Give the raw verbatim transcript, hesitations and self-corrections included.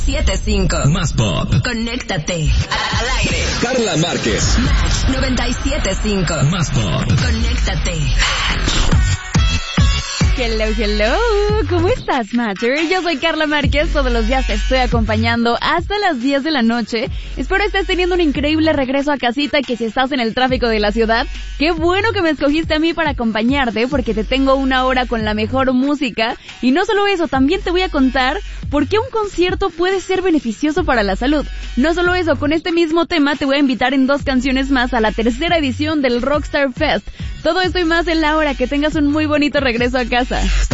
siete cinco. Más pop. Conéctate. Al aire. Carla Márquez. Match noventa y siete cinco. Más pop. Conéctate. Hello, hello, ¿cómo estás, Matcher? Yo soy Carla Márquez, todos los días te estoy acompañando hasta las diez de la noche. Espero estés teniendo un increíble regreso a casita, que si estás en el tráfico de la ciudad, qué bueno que me escogiste a mí para acompañarte, porque te tengo una hora con la mejor música. Y no solo eso, también te voy a contar por qué un concierto puede ser beneficioso para la salud. No solo eso, con este mismo tema te voy a invitar en dos canciones más a la tercera edición del Rockstar Fest. Todo esto y más en la hora. Que tengas un muy bonito regreso a casa.